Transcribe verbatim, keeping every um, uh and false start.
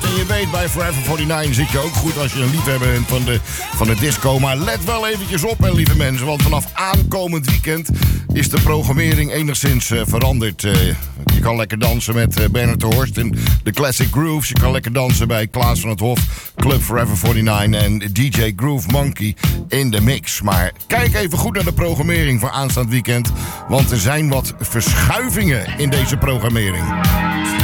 En je weet, bij Forever forty-nine zit je ook goed als je een liefhebber bent van de, van de disco. Maar let wel eventjes op, hè, lieve mensen. Want vanaf aankomend weekend is de programmering enigszins uh, veranderd. Uh, je kan lekker dansen met uh, Bernard de Horst en de Classic Grooves. Je kan lekker dansen bij Klaas van het Hof, Club Forever forty-nine en D J Groove Monkey in de mix. Maar kijk even goed naar de programmering voor aanstaand weekend. Want er zijn wat verschuivingen in deze programmering.